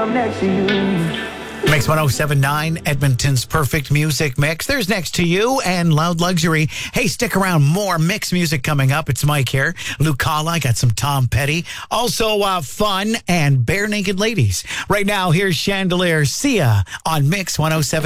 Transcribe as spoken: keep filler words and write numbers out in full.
I'm next to you. Mix one oh seven point nine, Edmonton's perfect music mix. There's Next to You and Loud Luxury. Hey, stick around. More mix music coming up. It's Mike here. Lucala. I got some Tom Petty. Also, uh, fun and bare naked ladies. Right now, here's Chandelier Sia on Mix one oh seven.